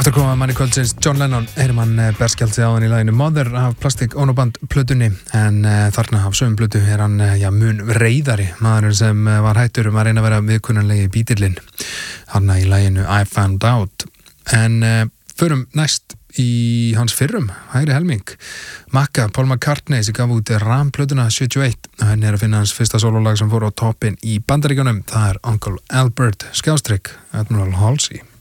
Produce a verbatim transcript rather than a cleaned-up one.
Aftur koma manni kvöldsins John Lennon, heyrum hann berskjaldið á hann í laginu Mother af Plastic Ono Band plötunni en uh, þarna af sögum plötu er hann uh, já, mun reiðari maðurinn sem uh, var hættur um að reyna að vera viðkunnanlegi bítillinn hann í laginu I Found Out en uh, förum næst í hans fyrrum, hægri helming Macca, Paul McCartney sem gaf út Ram plötuna sjötíu og eitt hann er að finna hans fyrsta sólolag sem fór á toppinn í Bandaríkjunum það er Uncle Albert skjástrygg Admiral Halsey